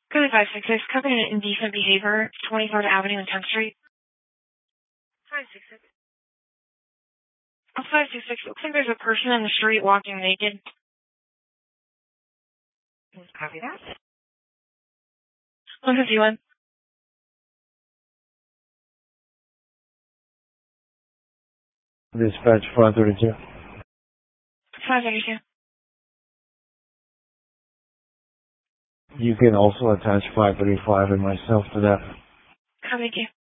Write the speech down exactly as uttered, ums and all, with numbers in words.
Code five six six, covered in indecent behavior, twenty-third Avenue and tenth Street. five six six. Oh, five six six, looks like there's a person in the street walking naked. Copy that. one fifty-one. Dispatch five thirty-two. five thirty-two. You can also attach five thirty-five and myself to that. Copy you.